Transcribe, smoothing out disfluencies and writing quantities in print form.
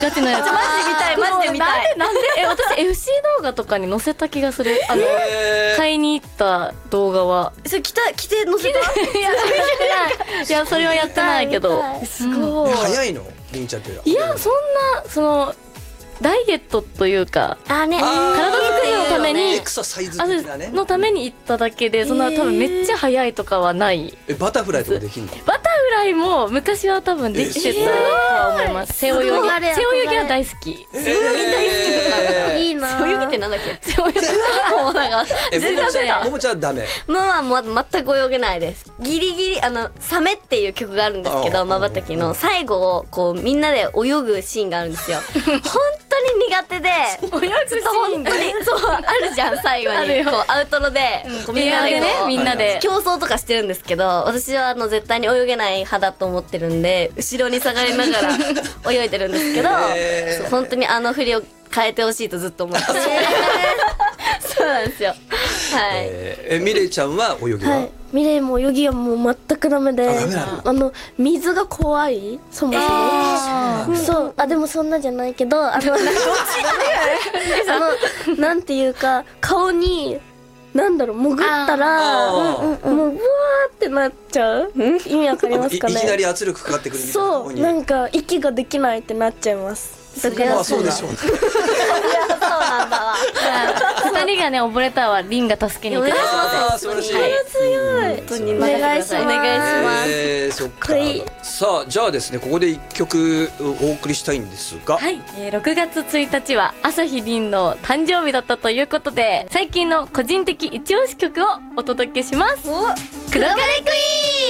ガチのやつ。 マジで見たい、マジで見たい。 なんで私 FC 動画とかに載せた気がする。買いに行った動画は。 それ着て載せた？ いやそれはやってないけど。 すごい。 早いのりんちゃんって。 いやそんなそのダイエットというかね、 体作りのためにエクササイズ的なねのために行っただけで、そんな多分めっちゃ早いとかはない。 バタフライとかできんの？ バタフライも昔は多分できてたとは思います。背泳ぎは大好き。 背泳ぎ大好きとかいいな。背泳ぎってなんだっけ？背泳ぎもうなんか全然ももちゃんダメ。 もう全く泳げないです。ギリギリサメっていう曲があるんですけど、まばたきの最後をこうみんなで泳ぐシーンがあるんですよ。本当に苦手で、泳ぐシーンでそうあるじゃん、最後にこうアウトロでみんなで競争とかしてるんですけど、私は絶対に泳げない派だと思ってるんで、後ろに下がりながら泳いでるんですけど、本当に振りを変えてほしいとずっと思ってそうなんですよ。はい。 ミレイちゃんは泳ぎは？ ミレイも泳ぎはもう全くダメで、水が怖い、そもそも。そうでもそんなじゃないけど、なんていうか顔になんだろう潜ったらもうブワーってなっちゃう。意味わかりますかね？ いきなり圧力かかってくるみたいな。 そう、なんか息ができないってなっちゃいます。 だからそうでしょうね。 そうなんだわ。 二人がね溺れたらリンが助けに行ってくれます。 素晴らしい。 本当にお願いします。 そっか。さあじゃあですね、ここで一曲お送りしたいんですが、 はい、6月1日は朝日凛の誕生日だったということで、最近の個人的一押し曲をお届けします。 黒髪クイーン。